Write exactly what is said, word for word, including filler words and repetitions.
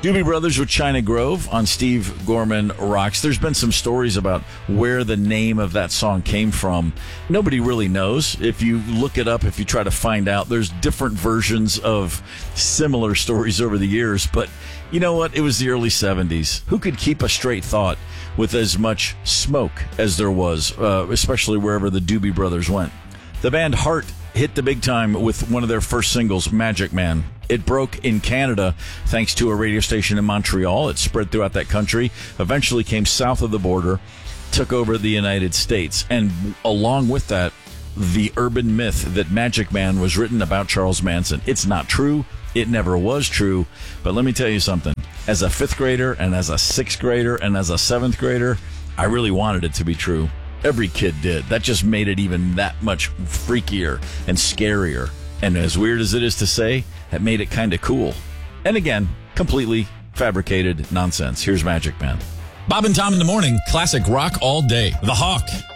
Doobie Brothers with China Grove on Steve Gorman Rocks. There's been some stories about where the name of that song came from. Nobody really knows. If you look it up, if you try to find out, there's different versions of similar stories over the years. But you know what? It was the early seventies. Who could keep a straight thought with as much smoke as there was, uh, especially wherever the Doobie Brothers went? The band Heart hit the big time with one of their first singles, Magic Man. It broke in Canada thanks to a radio station in Montreal. It spread throughout that country, eventually came south of the border, took over the United States. And along with that, the urban myth that Magic Man was written about Charles Manson. It's not true. It never was true. But let me tell you something. As a fifth grader and as a sixth grader and as a seventh grader, I really wanted it to be true. Every kid did. That just made it even that much freakier and scarier. And as weird as it is to say, that made it kind of cool. And again, completely fabricated nonsense. Here's Magic Man. Bob and Tom in the morning, classic rock all day. The Hawk.